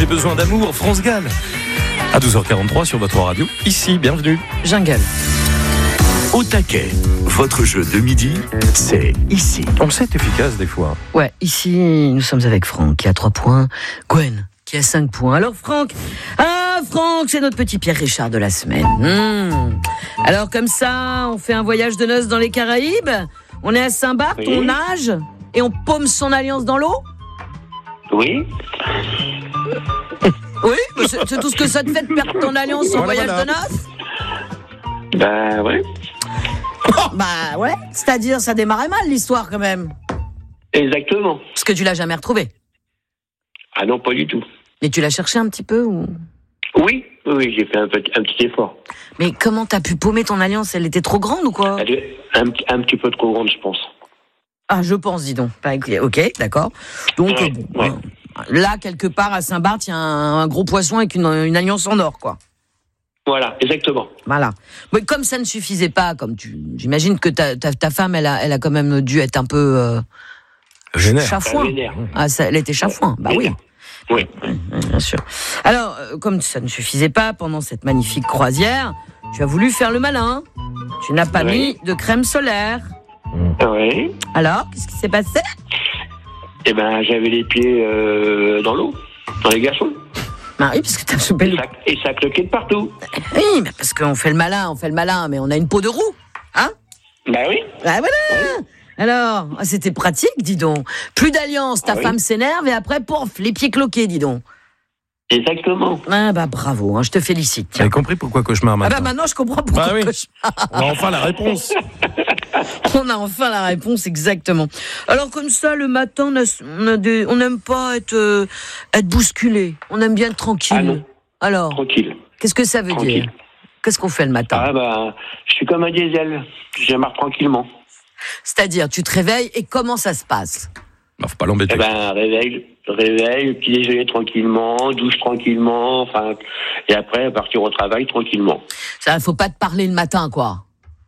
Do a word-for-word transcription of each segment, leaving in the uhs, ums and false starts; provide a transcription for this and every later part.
J'ai besoin d'amour, France Gall. À douze heures quarante-trois sur votre radio. Ici, bienvenue. Jungle. Au taquet, votre jeu de midi, c'est ici. On sait être efficace des fois. Ouais, ici, nous sommes avec Franck qui a trois points. Gwen qui a cinq points. Alors Franck, ah Franck, c'est notre petit Pierre Richard de la semaine. Mmh. Alors comme ça, on fait un voyage de noces dans les Caraïbes. On est à Saint-Barth, Oui. on nage et on paume son alliance dans l'eau. Oui. Oui, bah c'est, c'est tout ce que ça te fait de perdre ton alliance en Voilà, voyage voilà. de noces. Ben ouais. Bah ouais, c'est-à-dire ça démarrait mal l'histoire quand même. Exactement. Parce que tu l'as jamais retrouvée. Ah non, pas du tout. Mais tu l'as cherché un petit peu ou... Oui, oui, j'ai fait un petit, un petit effort. Mais comment t'as pu paumer ton alliance? Elle était trop grande ou quoi? Elle est un, un petit peu trop grande, je pense. Ah, je pense, dis donc. Bah, ok, d'accord. Donc, Ouais, bon, ouais. euh, là, quelque part, à Saint-Barth, il y a un, un gros poisson avec une, une alliance en or, quoi. Voilà, exactement. Voilà. Mais comme ça ne suffisait pas, comme tu, j'imagine que ta, ta, ta femme, elle a, elle a quand même dû être un peu euh, Vénère. chafouin. Ah, vénère. Ah, ça, elle était chafouin. Bah oui. Oui. Oui, bien sûr. Alors, euh, comme ça ne suffisait pas pendant cette magnifique croisière, tu as voulu faire le malin. Tu n'as pas Oui. mis de crème solaire. Oui. Alors, qu'est-ce qui s'est passé? Eh ben, j'avais les pieds euh, dans l'eau, dans les glaçons. Bah oui, parce que t'as chopé Et le... ça, et ça cloquait de partout. Oui, mais parce qu'on fait le malin, on fait le malin, mais on a une peau de roue, hein? Ben oui. Ah voilà. Alors, ah, c'était pratique, dis donc. Plus d'alliance, ta Ah oui. femme s'énerve et après, pouf, les pieds cloqués, dis donc. Exactement. Ah bah bravo, hein, je te félicite. Vous Tiens. avez compris pourquoi cauchemar Ah maintenant? bah maintenant, je comprends pourquoi. Bah oui. cauchemar. On a enfin la réponse. On a enfin la réponse, exactement. Alors comme ça, le matin, on a- on a des- on n'aime pas être, euh, être bousculé. On aime bien être tranquille. Ah non. Alors, Tranquille. qu'est-ce que ça veut Tranquille. dire? Qu'est-ce qu'on fait le matin? Ah ben, je suis comme un diesel. Je démarre tranquillement. C'est-à-dire, tu te réveilles et comment ça se passe? Bah, faut pas l'embêter. Eh ben, réveil, réveil, petit déjeuner tranquillement, douche tranquillement, enfin, et après, partir au travail tranquillement. Ça, faut pas te parler le matin, quoi.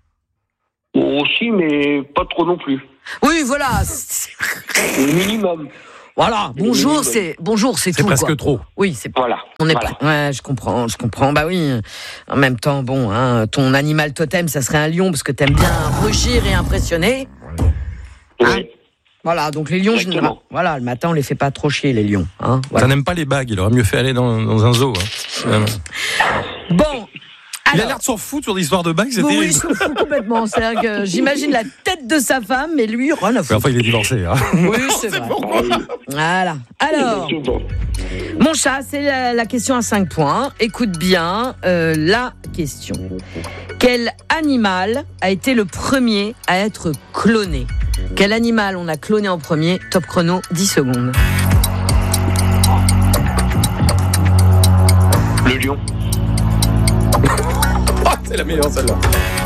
Aussi, mais pas trop non plus. Oui, voilà. C'est- Le minimum. Voilà. Bonjour, c'est bonjour, c'est C'est tout. presque quoi. trop. Oui, c'est. Voilà. On est Voilà. prêt. Ouais, je comprends, je comprends. Bah oui. En même temps, bon, hein, ton animal totem, ça serait un lion parce que t'aimes bien rugir et impressionner. Hein? Oui. Voilà. Donc les lions, Exactement. généralement, voilà, le matin, on les fait pas trop chier, les lions. Hein, voilà. Ça n'aime pas les bagues. Il aurait mieux fait aller dans, dans un zoo. Hein. Vraiment. Bon. Il a Alors, l'air de s'en foutre sur l'histoire de bagues. C'est bon, oui, terrible. il s'en fout complètement. C'est-à-dire que j'imagine la tête de sa femme, mais lui, rien à Mais foutre. enfin, il est divorcé. Hein. Oui, c'est vrai. Voilà. Alors. Exactement. Mon chat, c'est la, la question à cinq points. Écoute bien euh, la question. Quel animal a été le premier à être cloné? Quel animal on a cloné en premier? Top chrono, dix secondes. Le lion. Ah, c'est la meilleure celle-là.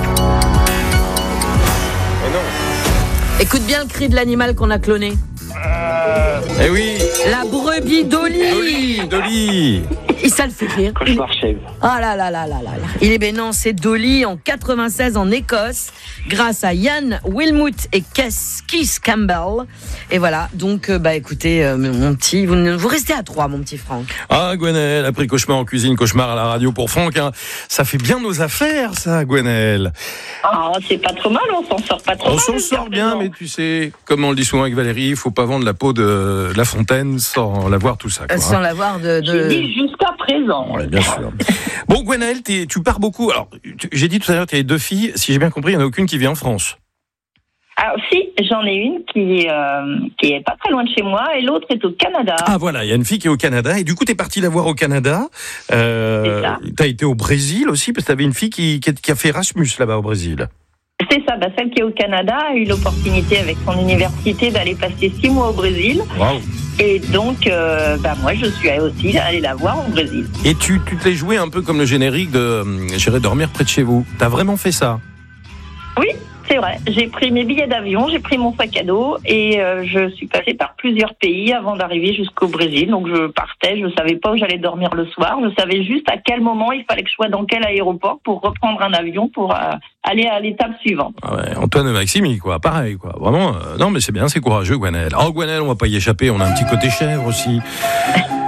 Mais non. Écoute bien le cri de l'animal qu'on a cloné. Eh oui. La brebis Dolly. Dolly, Dolly. Et ça le fait rire. Cauchemar chèvre. Ah là là là là là là. Il est ben non, c'est Dolly en quatre-vingt-seize en Écosse, grâce à Ian Wilmut et Keith Keith Campbell. Et voilà, donc euh, bah écoutez, euh, mon petit, vous, vous restez à trois, mon petit Franck. Ah, Gwenelle, après cauchemar en cuisine, cauchemar à la radio pour Franck. Hein. Ça fait bien nos affaires, ça, Gwenelle. Ah, c'est pas trop mal, on s'en sort pas trop On mal. s'en jusqu'à sort bien, présent. mais tu sais, comme on le dit souvent avec Valérie, il faut pas vendre la peau de La Fontaine sans la voir tout ça. Quoi, Euh, sans hein. l'avoir de. J'ai de... dit jusqu'à présent. Ouais, bien sûr. Bon, Gwenelle, t'es- tu pars beaucoup. Alors, tu- j'ai dit tout à l'heure, tu avais deux filles. Si j'ai bien compris, il n'y en a aucune qui vit en France. Ah, si, j'en ai une qui, euh, qui est pas très loin de chez moi et l'autre est au Canada. Ah voilà, il y a une fille qui est au Canada. Et du coup, tu es parti la voir au Canada. Euh, C'est ça. tu as été au Brésil aussi, parce que tu avais une fille qui, qui, qui a fait Erasmus là-bas au Brésil. C'est ça, bah, celle qui est au Canada a eu l'opportunité avec son université d'aller passer six mois au Brésil. Waouh. Et donc, euh, bah, moi, je suis aussi allée la voir au Brésil. Et tu, tu te l'es joué un peu comme le générique de euh, J'irai dormir près de chez vous. T'as vraiment fait ça? Oui, c'est vrai. J'ai pris mes billets d'avion, j'ai pris mon sac à dos et euh, je suis passée par plusieurs pays avant d'arriver jusqu'au Brésil. Donc je partais, je savais pas où j'allais dormir le soir. Je savais juste à quel moment il fallait que je sois dans quel aéroport pour reprendre un avion pour euh, aller à l'étape suivante. Ah ouais, Antoine Maximi, quoi, pareil, quoi. Vraiment, euh, non, mais c'est bien, c'est courageux, Gwenelle. Oh, Gwenelle, on va pas y échapper, on a un petit côté chèvre aussi. Ah,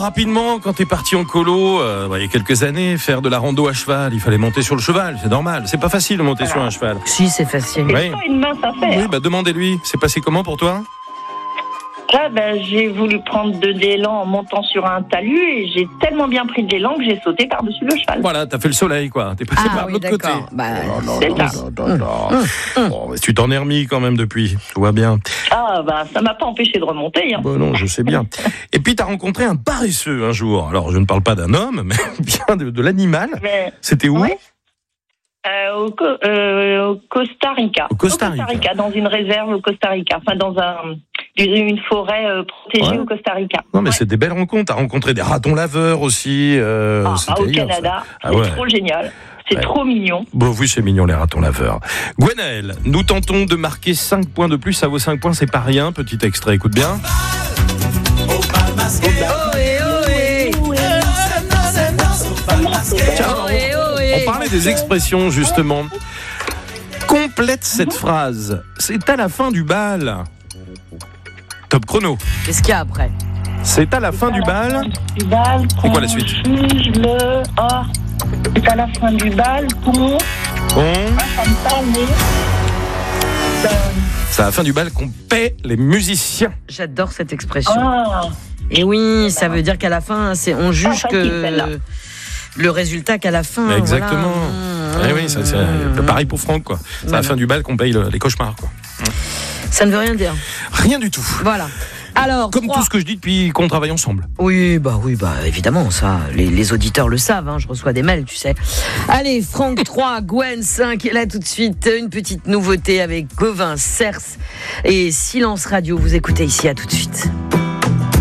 rapidement, quand t'es parti en colo, euh, bah, il y a quelques années, faire de la rando à cheval, il fallait monter sur le cheval, c'est normal. C'est pas facile de monter sur un cheval. Si, c'est facile. C'est Oui. pas une mince affaire. Oui, bah demandez-lui. C'est passé comment pour toi? Là, ben, j'ai voulu prendre de l'élan en montant sur un talus et j'ai tellement bien pris de l'élan que j'ai sauté par-dessus le cheval. Voilà, t'as fait le soleil, quoi. T'es passé Ah par oui, l'autre côté. d'accord. Bah, C'est ça. Bon, mais tu t'en es remis quand même depuis. Tout va bien. Ah, bah, ça m'a pas empêché de remonter. Hein. Bon, non, je sais bien. Et puis, t'as rencontré un paresseux un jour. Alors, je ne parle pas d'un homme, mais bien de, de l'animal. Mais, C'était où? ouais. Euh, au, Co- euh, au Costa Rica. Au Costa Rica. dans une réserve au Costa Rica. Enfin, dans un, une forêt euh, protégée Ouais. au Costa Rica. Non, mais Ouais. c'est des belles rencontres. T'as rencontré des ratons laveurs aussi. Euh, Ah, c'était bah, au hier, Canada, ça. Ah c'est ouais. trop génial. C'est Ouais. trop mignon. Bon, oui, c'est mignon, les ratons laveurs. Gwenaëlle, nous tentons de marquer cinq points de plus. À vos cinq points, c'est pas rien. Petit extrait, écoute bien. ohé, ohé. Ohé, ohé. On parlait des expressions, justement. Complète cette phrase. C'est à la fin du bal. Top chrono. Qu'est-ce qu'il y a après? C'est à la fin du bal. Du bal, C'est quoi la suite? juge le. Ah, c'est à la fin du bal qu'on. On... Ça me parle, mais. C'est à la fin du bal qu'on paie les musiciens. J'adore cette expression. Ah, Et oui, ça veut dire qu'à la fin, c'est on juge Ah, facile, celle-là. que le résultat qu'à la fin. Exactement. Voilà. Eh oui, ça, c'est euh, pareil pour Franck, quoi. C'est à la Voilà. fin du bal qu'on paye le- les cauchemars, quoi. Ça ne veut rien dire. Rien du tout. Voilà. Alors, Comme trois. tout ce que je dis depuis qu'on travaille ensemble. Oui, bah oui, bah évidemment, ça, les, les auditeurs le savent, hein, je reçois des mails, tu sais. Allez, Franck trois, Gwen cinq, et là tout de suite, une petite nouveauté avec Gauvin, Cers et Silence Radio. Vous écoutez ici, à tout de suite.